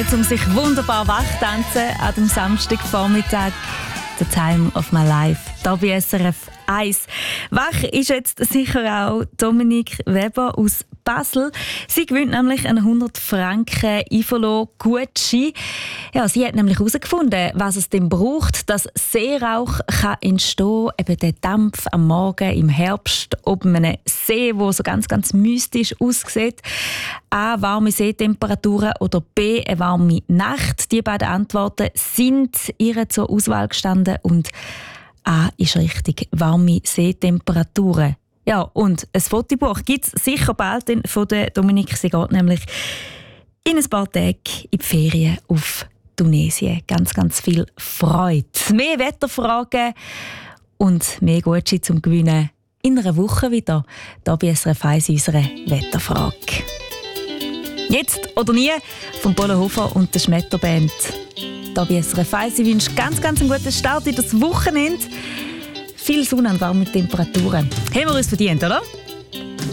um sich wunderbar wachtanzen an dem Samstagvormittag. The Time of My Life, hier bei SRF 1. Wach ist jetzt sicher auch Dominique Weber aus Basel. Sie gewinnt nämlich einen 100 Franken Ivolo-Gutschein. Ja, sie hat nämlich herausgefunden, was es denn braucht, dass Seerauch entstehen kann. Eben der Dampf am Morgen im Herbst oben einem See, wo so ganz, ganz mystisch aussieht. A, warme Seetemperaturen oder B, eine warme Nacht. Die beiden Antworten sind ihr zur Auswahl gestanden und A ist richtig, warme Seetemperaturen. Ja, und ein Fotobuch gibt es sicher bald von der Dominique. Sie geht nämlich in ein paar Tagen in die Ferien auf Tunesien. Ganz, ganz viel Freude. Mehr Wetterfragen und mehr Gutscheine zum Gewinnen in einer Woche wieder. Hier bei SRF 1 unserer Wetterfrage. Jetzt oder nie von Bollenhofer und der Schmetterband. Hier bei SRF 1. Ich wünsche ganz, ganz einen guten Start in das Wochenende. Viel Sonne und warme Temperaturen. Haben wir uns verdient, oder?